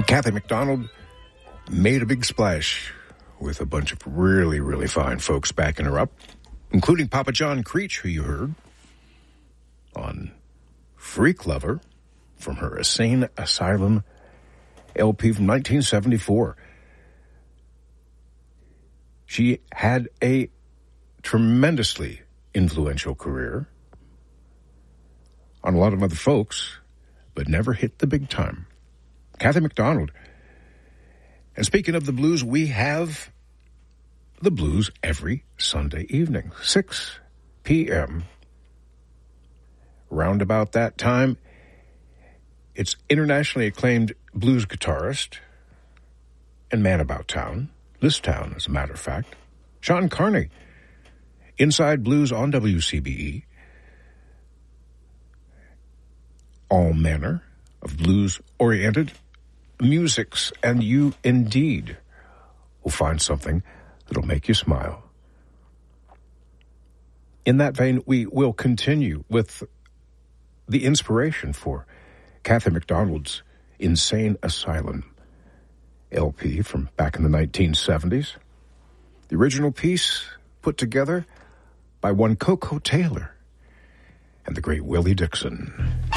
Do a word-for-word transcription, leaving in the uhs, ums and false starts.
Kathy McDonald made a big splash with a bunch of really, really fine folks backing her up, including Papa John Creech, who you heard on Freak Lover from her Insane Asylum L P from nineteen seventy-four. She had a tremendously influential career on a lot of other folks, but never hit the big time. Kathy McDonald. And speaking of the blues, we have the blues every Sunday evening, six p.m. Round about that time, it's internationally acclaimed blues guitarist and man about town, this town, as a matter of fact, Sean Carney, Inside Blues on W C B E. All manner of blues-oriented musics, and you indeed will find something that'll make you smile. In that vein, we will continue with the inspiration for Kathy McDonald's Insane Asylum L P from back in the nineteen seventies. The original piece put together by one Coco Taylor and the great Willie Dixon.